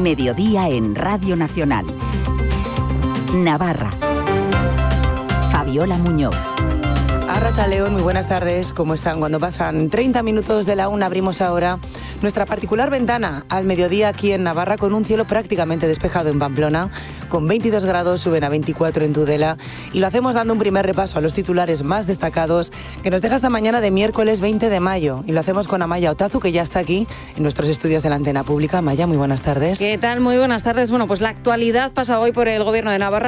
Mediodía en Radio Nacional. Navarra. Fabiola Muñoz. Arratsaldeon, muy buenas tardes. ¿Cómo están? Cuando pasan 30 minutos de la 1, abrimos ahora nuestra particular ventana al mediodía aquí en Navarra, con un cielo prácticamente despejado en Pamplona, con 22 grados, suben a 24 en Tudela, y lo hacemos dando un primer repaso a los titulares más destacados que nos deja esta mañana de miércoles 20 de mayo, y lo hacemos con Amaia Otazu, que ya está aquí en nuestros estudios de la Antena Pública. Amaia, muy buenas tardes. ¿Qué tal? Muy buenas tardes. Bueno, pues la actualidad pasa hoy por el Gobierno de Navarra.